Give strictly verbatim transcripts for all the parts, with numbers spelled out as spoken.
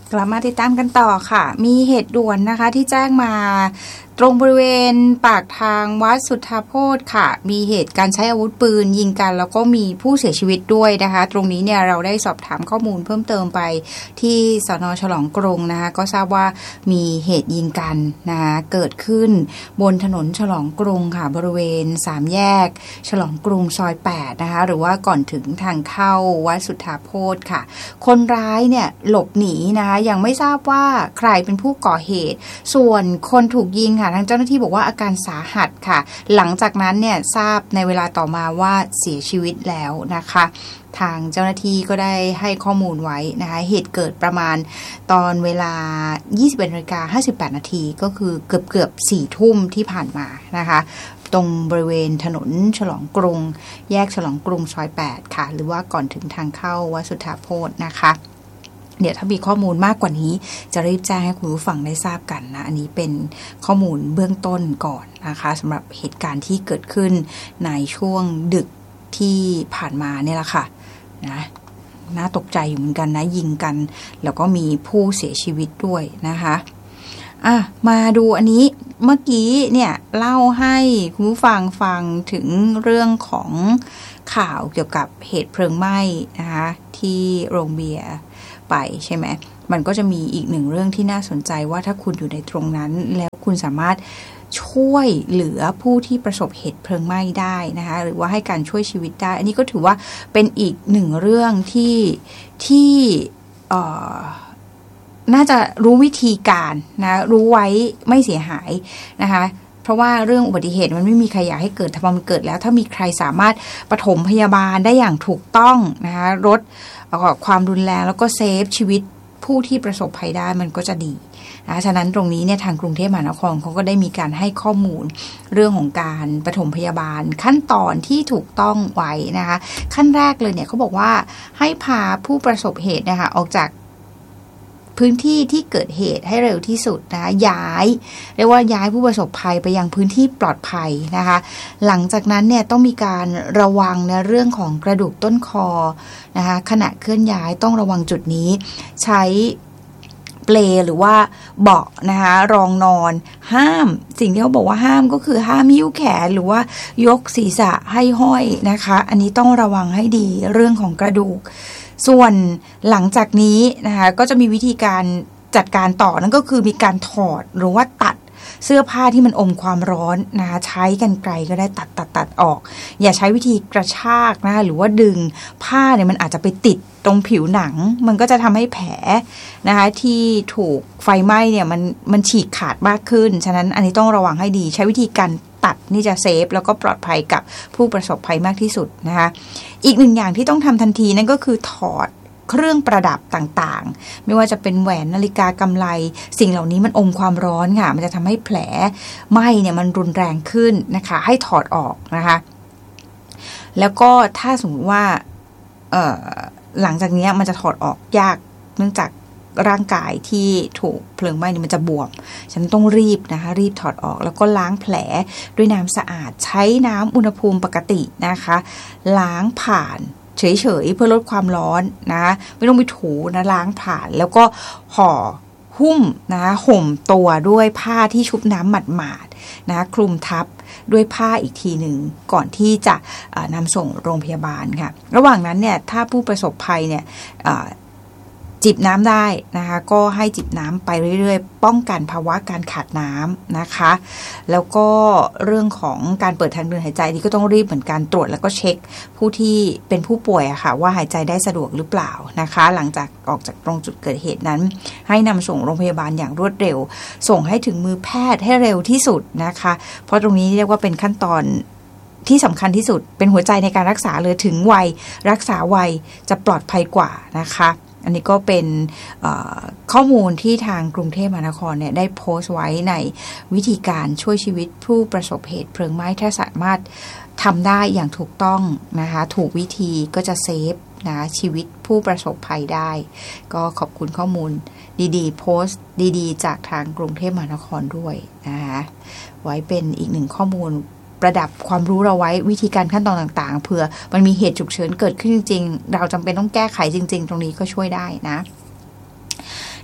กลับมาติดตามกันต่อค่ะมีเหตุด่วนนะคะที่แจ้งมาตรงบริเวณปากทางวัดสุทธาโพธิ์ค่ะมีเหตุการใช้อาวุธปืนยิงกันแล้วก็มีผู้เสียชีวิตด้วยนะคะตรงนี้เนี่ยเราได้สอบถามข้อมูลเพิ่มเติมไปที่สน.ฉลองกรุงนะคะก็ทราบว่ามีเหตุยิงกันนะคะเกิดขึ้นบนถนนฉลองกรุงค่ะบริเวณสามแยกฉลองกรุงซอยแปดนะคะหรือว่าก่อนถึงทางเข้าวัดสุทธาโพธิ์ค่ะคนร้ายเนี่ยหลบหนีนะคะยังไม่ทราบว่าใครเป็นผู้ก่อเหตุส่วนคนถูกยิงค่ะทางเจ้าหน้าที่บอกว่าอาการสาหัสค่ะหลังจากนั้นเนี่ยทราบในเวลาต่อมาว่าเสียชีวิตแล้วนะคะทางเจ้าหน้าที่ก็ได้ให้ข้อมูลไว้นะคะเหตุเกิดประมาณตอนเวลา ยี่สิบเอ็ดนาฬิกาห้าสิบแปดนาทีก็คือเกือบเกือบสี่ทุ่มที่ผ่านมานะคะตรงบริเวณถนนฉลองกรุงแยกฉลองกรุงซอยแปดค่ะหรือว่าก่อนถึงทางเข้าวัดสุทธาโพธิ์นะคะเดี๋ยวถ้ามีข้อมูลมากกว่านี้จะรีบแจ้งให้คุณผู้ฟังได้ทราบกันนะอันนี้เป็นข้อมูลเบื้องต้นก่อนนะคะสำหรับเหตุการณ์ที่เกิดขึ้นในช่วงดึกที่ผ่านมาเนี่ยแหละค่ะนะน่าตกใจอยู่เหมือนกันนะยิงกันแล้วก็มีผู้เสียชีวิตด้วยนะคะอ่ะมาดูอันนี้เมื่อกี้เนี่ยเล่าให้คุณผู้ฟังฟังถึงเรื่องของข่าวเกี่ยวกับเหตุเพลิงไหม้นะคะที่โรงเบียร์ไปใช่ไหมมันก็จะมีอีกหนึ่งเรื่องที่น่าสนใจว่าถ้าคุณอยู่ในตรงนั้นแล้วคุณสามารถช่วยเหลือผู้ที่ประสบเหตุเพลิงไหม้ได้นะคะหรือว่าให้การช่วยชีวิตได้อันนี้ก็ถือว่าเป็นอีกหนึ่งเรื่องที่ที่เอ่อน่าจะรู้วิธีการนะรู้ไว้ไม่เสียหายนะคะเพราะว่าเรื่องอุบัติเหตุมันไม่มีใครอยากให้เกิดถ้ามันเกิดแล้วถ้ามีใครสามารถปฐมพยาบาลได้อย่างถูกต้องนะคะลดความรุนแรงแล้วก็เซฟชีวิตผู้ที่ประสบภัยได้มันก็จะดีนะฉะนั้นตรงนี้เนี่ยทางกรุงเทพมหานครเขาก็ได้มีการให้ข้อมูลเรื่องของการปฐมพยาบาลขั้นตอนที่ถูกต้องไว้นะคะขั้นแรกเลยเนี่ยเขาบอกว่าให้พาผู้ประสบเหตุนะคะออกจากพื้นที่ที่เกิดเหตุให้เร็วที่สุดนะคะย้ายเรียกว่าย้ายผู้ประสบภัยไปยังพื้นที่ปลอดภัยนะคะหลังจากนั้นเนี่ยต้องมีการระวังในเรื่องของกระดูกต้นคอนะคะขณะเคลื่อนย้ายต้องระวังจุดนี้ใช้เปลหรือว่าเบาะนะคะรองนอนห้ามสิ่งที่เขาบอกว่าห้ามก็คือห้ามยิ้วแขนหรือว่ายกศีรษะให้ห้อยนะคะอันนี้ต้องระวังให้ดีเรื่องของกระดูกส่วนหลังจากนี้นะคะก็จะมีวิธีการจัดการต่อนั่นก็คือมีการถอดหรือว่าตัดเสื้อผ้าที่มันอมความร้อนนะคะใช้กรรไกรก็ได้ตัดตัดตัดออกอย่าใช้วิธีกระชากนะคะหรือว่าดึงผ้าเนี่ยมันอาจจะไปติดตรงผิวหนังมันก็จะทำให้แผลนะคะที่ถูกไฟไหม้เนี่ยมันมันฉีกขาดมากขึ้นฉะนั้นอันนี้ต้องระวังให้ดีใช้วิธีการตัดนี่จะเซฟแล้วก็ปลอดภัยกับผู้ประสบภัยมากที่สุดนะคะอีกหนึ่งอย่างที่ต้องทำทันทีนั่นก็คือถอดเครื่องประดับต่างๆไม่ว่าจะเป็นแหวนนาฬิกากำไลสิ่งเหล่านี้มันอมความร้อนค่ะมันจะทำให้แผลไหม้เนี่ยมันรุนแรงขึ้นนะคะให้ถอดออกนะคะแล้วก็ถ้าสมมติว่าเอ่อหลังจากนี้มันจะถอดออกยากเนื่องจากร่างกายที่ถูกเพลิงไหม้นี่มันจะบวมฉันต้องรีบนะคะรีบถอดออกแล้วก็ล้างแผลด้วยน้ำสะอาดใช้น้ำอุณหภูมิปกตินะคะล้างผ่านเฉยๆเพื่อลดความร้อนนะไม่ต้องไปถูนะล้างผ่านแล้วก็ห่อหุ้มนะห่มตัวด้วยผ้าที่ชุบน้ำหมาดๆนะคลุมทับด้วยผ้าอีกทีหนึ่งก่อนที่จะนำส่งโรงพยาบาลค่ะระหว่างนั้นเนี่ยถ้าผู้ประสบภัยเนี่ยจิบน้ำได้นะคะก็ให้จิบน้ำไปเรื่อยๆป้องกันภาวะการขาดน้ำนะคะแล้วก็เรื่องของการเปิดทางเดินหายใจนี่ก็ต้องรีบเหมือนกันตรวจแล้วก็เช็คผู้ที่เป็นผู้ป่วยอะค่ะว่าหายใจได้สะดวกหรือเปล่านะคะหลังจากออกจากตรงจุดเกิดเหตุนั้นให้นำส่งโรงพยาบาลอย่างรวดเร็วส่งให้ถึงมือแพทย์ให้เร็วที่สุดนะคะเพราะตรงนี้เรียกว่าเป็นขั้นตอนที่สำคัญที่สุดเป็นหัวใจในการรักษาเลยถึงวัยรักษาวัยจะปลอดภัยกว่านะคะอันนี้ก็เป็นข้อมูลที่ทางกรุงเทพมหานครเนี่ยได้โพสต์ไว้ในวิธีการช่วยชีวิตผู้ประสบเหตุเพลิงไหม้ถ้าสามารถทำได้อย่างถูกต้องนะคะถูกวิธีก็จะเซฟนะชีวิตผู้ประสบภัยได้ก็ขอบคุณข้อมูลดีๆโพสต์ดีๆจากทางกรุงเทพมหานครด้วยนะคะไว้เป็นอีกหนึ่งข้อมูลประดับความรู้เราไว้วิธีการขั้นตอนต่างๆเผื่อมันมีเหตุฉุกเฉินเกิดขึ้นจริงๆเราจำเป็นต้องแก้ไขจริงๆตรงนี้ก็ช่วยได้นะ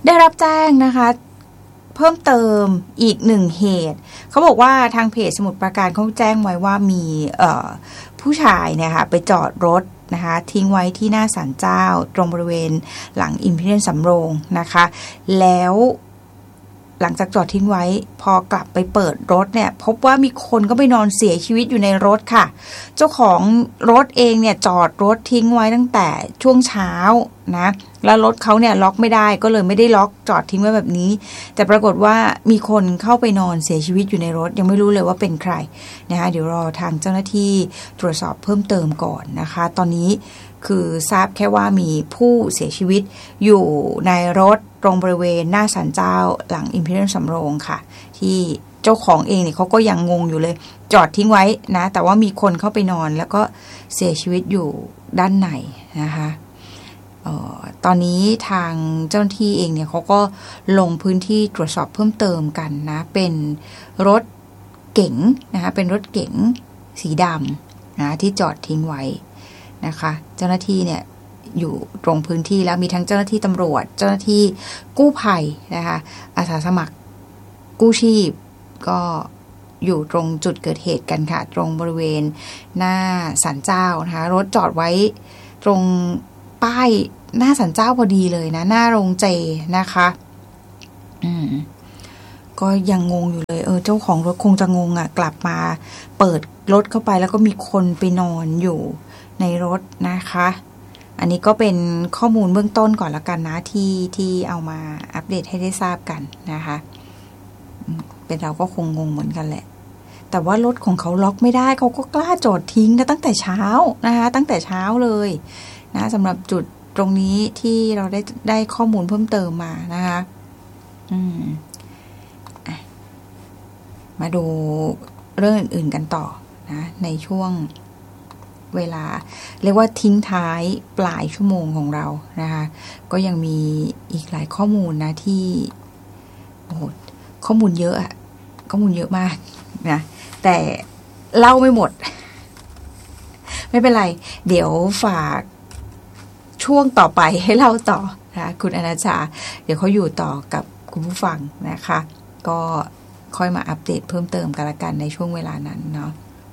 ได้รับแจ้งนะคะเพิ่มเติมอีกหนึ่งเหตุเขาบอกว่าทางเพจสมุทรปราการเขาแจ้งไว้ว่ามีผู้ชายเนี่ยค่ะไปจอดรถนะคะทิ้งไว้ที่หน้าศาลเจ้าตรงบริเวณหลังอิมพีเรียลสำโรงนะคะแล้วหลังจากจอดทิ้งไว้พอกลับไปเปิดรถเนี่ยพบว่ามีคนก็ไปนอนเสียชีวิตอยู่ในรถค่ะเจ้าของรถเองเนี่ยจอดรถทิ้งไว้ตั้งแต่ช่วงเช้านะแล้วรถเขาเนี่ยล็อกไม่ได้ก็เลยไม่ได้ล็อกจอดทิ้งไว้แบบนี้แต่ปรากฏว่ามีคนเข้าไปนอนเสียชีวิตอยู่ในรถยังไม่รู้เลยว่าเป็นใครนะคะเดี๋ยวรอทางเจ้าหน้าที่ตรวจสอบเพิ่มเติมก่อนนะคะตอนนี้คือทราบแค่ว่ามีผู้เสียชีวิตอยู่ในรถตรงบริเวณหน้าศาลเจ้าหลังอิมพีเรียลสำโรงค่ะที่เจ้าของเองเนี่ยเขาก็ยังงงอยู่เลยจอดทิ้งไว้นะแต่ว่ามีคนเข้าไปนอนแล้วก็เสียชีวิตอยู่ด้านในนะคะเอ่อตอนนี้ทางเจ้าหน้าที่เองเนี่ยเขาก็ลงพื้นที่ตรวจสอบเพิ่มเติมกันนะเป็นรถเก๋งนะคะเป็นรถเก๋งสีดำนะที่จอดทิ้งไว้นะคะเจ้าหน้าที่เนี่ยอยู่ตรงพื้นที่แล้วมีทั้งเจ้าหน้าที่ตำรวจเจ้าหน้าที่กู้ภัยนะคะอาสาสมัครกู้ชีพก็อยู่ตรงจุดเกิดเหตุกันค่ะตรงบริเวณหน้าศาลเจ้านะคะรถจอดไว้ตรงป้ายหน้าศาลเจ้าพอดีเลยนะหน้าโรงเจนะคะอืมก็ยังงงอยู่เลยเออเจ้าของรถคงจะงงอ่ะกลับมาเปิดรถเข้าไปแล้วก็มีคนไปนอนอยู่ในรถนะคะอันนี้ก็เป็นข้อมูลเบื้องต้นก่อนละกันนะที่ที่เอามาอัปเดตให้ได้ทราบกันนะคะเป็นเราก็คงงงเหมือนกันแหละแต่ว่ารถของเขาล็อกไม่ได้เขาก็กล้าจอดทิ้งนะตั้งแต่เช้านะคะตั้งแต่เช้าเลยนะสำหรับจุดตรงนี้ที่เราได้ได้ข้อมูลเพิ่มเติมมานะคะอืมมาดูเรื่องอื่นๆกันต่อนะในช่วงเวลาเรียกว่าทิ้งท้ายปลายชั่วโมงของเรานะคะก็ยังมีอีกหลายข้อมูลนะที่โอ้โหข้อมูลเยอะอะข้อมูลเยอะมากนะแต่เล่าไม่หมดไม่เป็นไรเดี๋ยวฝากช่วงต่อไปให้เล่าต่อนะคุณอนาชาเดี๋ยวเขาอยู่ต่อกับคุณผู้ฟังนะคะก็ค่อยมาอัปเดตเพิ่มเติมกันละกันในช่วงเวลานั้นเนาะ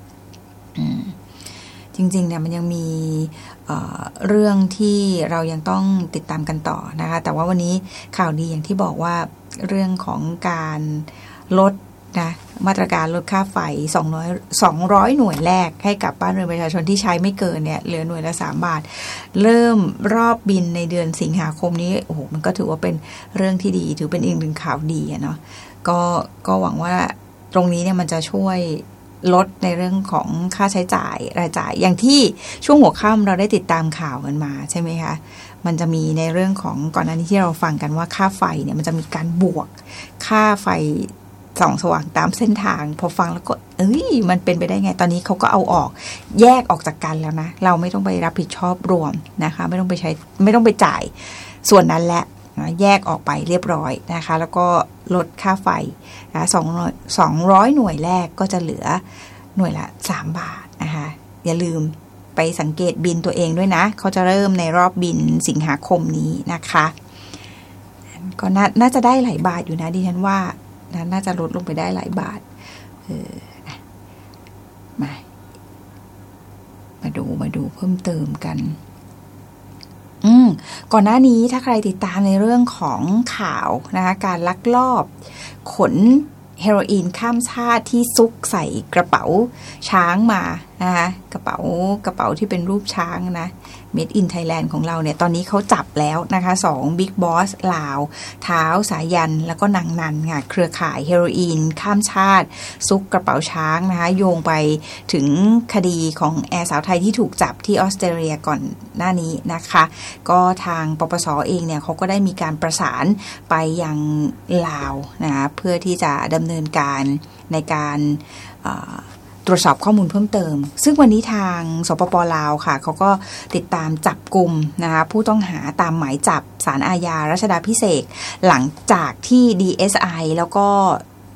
จริงๆเนี่ยมันยังมี เอ่อ เรื่องที่เรายังต้องติดตามกันต่อนะคะแต่ว่าวันนี้ข่าวดีอย่างที่บอกว่าเรื่องของการลดนะมาตรการลดค่าไฟสองร้อย สองร้อยหน่วยแรกให้กับบ้านเรือนประชาชนที่ใช้ไม่เกินเนี่ยเหลือหน่วยละสามบาทเริ่มรอบบินในเดือนสิงหาคมนี้โอ้โหมันก็ถือว่าเป็นเรื่องที่ดีถือเป็นอีกหนึ่งข่าวดีเนาะก็ก็หวังว่าตรงนี้เนี่ยมันจะช่วยลดในเรื่องของค่าใช้จ่ายรายจ่ายอย่างที่ช่วงหัวค่ำเราได้ติดตามข่าวกันมาใช่ไหมคะมันจะมีในเรื่องของก่อนหน้านี้ที่เราฟังกันว่าค่าไฟเนี่ยมันจะมีการบวกค่าไฟส่องสว่างตามเส้นทางพอฟังแล้วก็เอ้ยมันเป็นไปได้ไงตอนนี้เขาก็เอาออกแยกออกจากกันแล้วนะเราไม่ต้องไปรับผิดชอบรวมนะคะไม่ต้องไปใช้ไม่ต้องไปจ่ายส่วนนั้นแหละแยกออกไปเรียบร้อยนะคะแล้วก็ลดค่าไฟนะสองร้อยสองร้อยหน่วยแรกก็จะเหลือหน่วยละสามบาทนะคะอย่าลืมไปสังเกตบินตัวเองด้วยนะเขาจะเริ่มในรอบบินสิงหาคมนี้นะคะก็น่าน่าจะได้หลายบาทอยู่นะดิฉันว่านะน่าจะลดลงไปได้หลายบาทเออมามาดูมาดูเพิ่มเติมกันอืมก่อนหน้านี้ถ้าใครติดตามในเรื่องของข่าวนะคะการลักลอบขนเฮโรอีนข้ามชาติที่ซุกใส่กระเป๋าช้างมานะคะกระเป๋ากระเป๋าที่เป็นรูปช้างนะ Made in Thailand ของเราเนี่ยตอนนี้เขาจับแล้วนะคะสองบิ๊กบอสลาวเท้าสายันแล้วก็นางนันค่ะเครือข่ายเฮโรอีนข้ามชาติซุกกระเป๋าช้างนะคะโยงไปถึงคดีของแอร์สาวไทยที่ถูกจับที่ออสเตรเลียก่อนหน้านี้นะคะก็ทางปปส.เองเนี่ยเขาก็ได้มีการประสานไปยังลาวนะคะเพื่อที่จะดำเนินการในการตรวจสอบข้อมูลเพิ่มเติมซึ่งวันนี้ทางสปป.ลาวค่ะเขาก็ติดตามจับกุมนะคะผู้ต้องหาตามหมายจับศาลอาญารัชดาภิเษกหลังจากที่ ดี เอส ไอ แล้วก็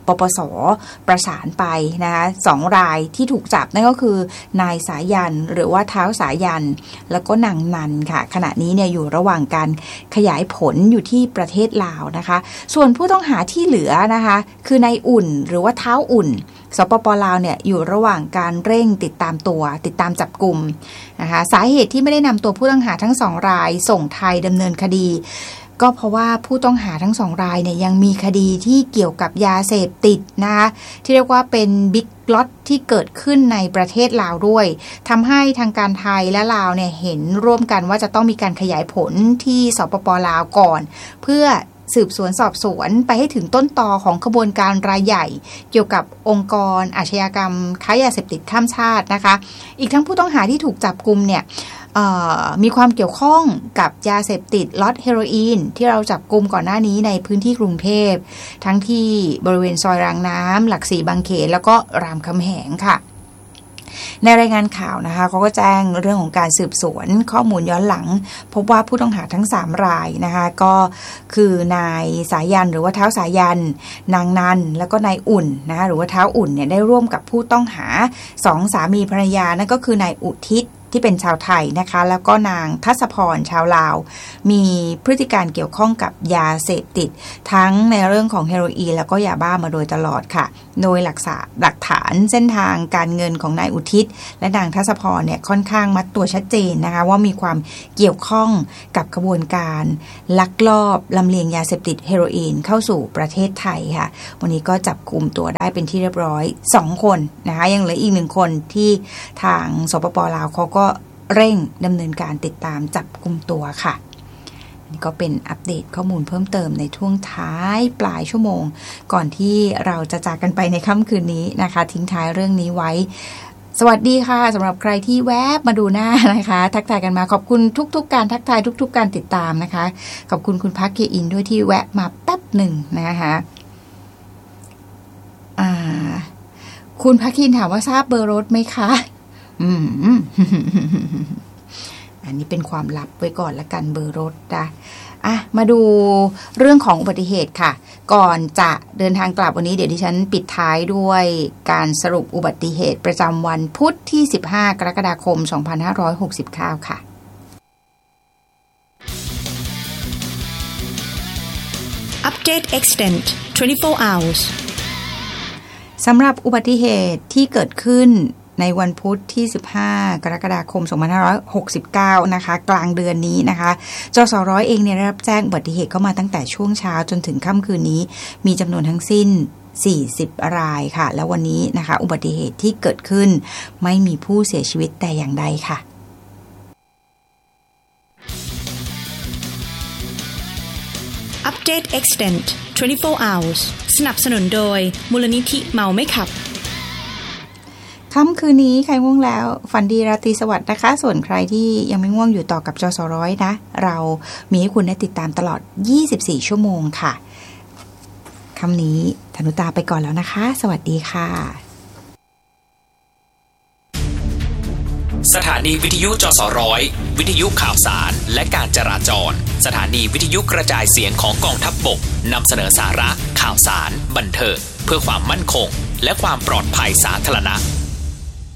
ปปส.ประสานไปนะคะสองรายที่ถูกจับนั่นก็คือนายสายันหรือว่าเท้าสายันแล้วก็นางนันค่ะขณะนี้เนี่ยอยู่ระหว่างการขยายผลอยู่ที่ประเทศลาวนะคะส่วนผู้ต้องหาที่เหลือนะคะคือนายอุ่นหรือว่าเท้าอุ่นสปป.ลาวเนี่ยอยู่ระหว่างการเร่งติดตามตัวติดตามจับกุมนะคะสาเหตุที่ไม่ได้นำตัวผู้ต้องหาทั้งสองรายส่งไทยดำเนินคดีก็เพราะว่าผู้ต้องหาทั้งสองรายเนี่ยยังมีคดีที่เกี่ยวกับยาเสพติดนะคะที่เรียกว่าเป็นบิ๊กล็อตที่เกิดขึ้นในประเทศลาวด้วยทำให้ทางการไทยและลาวเนี่ยเห็นร่วมกันว่าจะต้องมีการขยายผลที่สปป.ลาวก่อนเพื่อสืบสวนสอบสวนไปให้ถึงต้นตอของขบวนการรายใหญ่เกี่ยวกับองค์กรอาชญากรรมค้ายาเสพติดข้ามชาตินะคะอีกทั้งผู้ต้องหาที่ถูกจับกุมเนี่ยมีความเกี่ยวข้องกับยาเสพติดล็อตเฮโรอีนที่เราจับกุมก่อนหน้านี้ในพื้นที่กรุงเทพทั้งที่บริเวณซอยรางน้ำหลักสี่บางเขนแล้วก็รามคำแหงค่ะในรายงานข่าวนะคะเขาก็แจ้งเรื่องของการสืบสวนข้อมูลย้อนหลังพบว่าผู้ต้องหาทั้งสามรายนะคะก็คือนายสายันหรือว่าเท้าสายันนางนันแล้วก็นายอุ่นนะคะหรือว่าเท้าอุ่นเนี่ยได้ร่วมกับผู้ต้องหาสองสามีภรรยานั่นก็คือนายอุทิศที่เป็นชาวไทยนะคะแล้วก็นางทัศพรชาวลาวมีพฤติการเกี่ยวข้องกับยาเสพติดทั้งในเรื่องของเฮโรอีนแล้วก็ยาบ้ามาโดยตลอดค่ะโดยหลักษาหลักฐานเส้นทางการเงินของนายอุทิศและนางทัศพรเนี่ยค่อนข้างมัดตัวชัดเจนนะคะว่ามีความเกี่ยวข้องกับกระบวนการลักลอบลำเลียงยาเสพติดเฮโรอีนเข้าสู่ประเทศไทยค่ะวันนี้ก็จับกุมตัวได้เป็นที่เรียบร้อยสองคนนะคะยังเหลืออีกหนึ่งคนที่ทางสปป.ลาวเขาก็เร่งดำเนินการติดตามจับกุมตัวค่ะนี่ก็เป็นอัปเดตข้อมูลเพิ่มเติมในช่วงท้ายปลายชั่วโมงก่อนที่เราจะจากกันไปในค่ำคืนนี้นะคะทิ้งท้ายเรื่องนี้ไว้สวัสดีค่ะสำหรับใครที่แวบมาดูหน้านะคะทักทายกันมาขอบคุณทุกๆการทักทายทุกๆการติดตามนะคะขอบคุณคุณพักเกอินด้วยที่แวะมาแป๊บหนึ่งนะคะอ่าคุณพักคินถามว่าทราบเบอร์รถไหมคะอืมอันนี้เป็นความลับไว้ก่อนละกันเบอร์รถนะอ่ะมาดูเรื่องของอุบัติเหตุค่ะก่อนจะเดินทางกลับวันนี้เดี๋ยวดิฉันปิดท้ายด้วยการสรุปอุบัติเหตุประจำวันพุธที่สิบห้ากรกฎาคมสองพันห้าร้อยหกสิบเก้าค่ะ Update Extend ยี่สิบสี่ hours สำหรับอุบัติเหตุที่เกิดขึ้นในวันพุธที่สิบห้ากรกฎาคมสองพันห้าร้อยหกสิบเก้านะคะกลางเดือนนี้นะคะจสร้อยเองเนี่ยได้รับแจ้งอุบัติเหตุเข้ามาตั้งแต่ช่วงเช้าจนถึงค่ำคืนนี้มีจำนวนทั้งสิ้นสี่สิบรายค่ะแล้ววันนี้นะคะอุบัติเหตุที่เกิดขึ้นไม่มีผู้เสียชีวิตแต่อย่างใดค่ะ Update Extend ยี่สิบสี่ hours สนับสนุนโดยมูลนิธิเมาไม่ขับค่ำคืนนี้ใครง่วงแล้วฝันดีราตรีสวัสดิ์นะคะส่วนใครที่ยังไม่ง่วงอยู่ต่อกับจสร้อยนะเรามีให้คุณได้ติดตามตลอดยี่สิบสี่ชั่วโมงค่ะค่ำนี้ธนุตาไปก่อนแล้วนะคะสวัสดีค่ะสถานีวิทยุจสร้อยวิทยุข่าวสารและการจราจรสถานีวิทยุกระจายเสียงของกองทัพบกนำเสนอสาระข่าวสารบันเทิงเพื่อความมั่นคงและความปลอดภัยสาธารณะ